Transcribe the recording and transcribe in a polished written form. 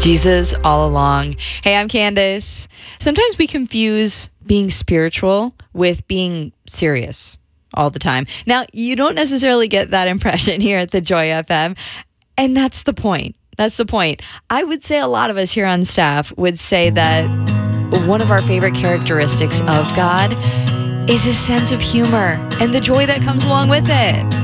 Jesus all along. Hey, I'm Candace. Sometimes we confuse being spiritual with being serious all the time. Now, you don't necessarily get that impression here at the Joy FM, and that's the point. That's the point. I would say a lot of us here on staff would say that one of our favorite characteristics of God is his sense of humor and the joy that comes along with it.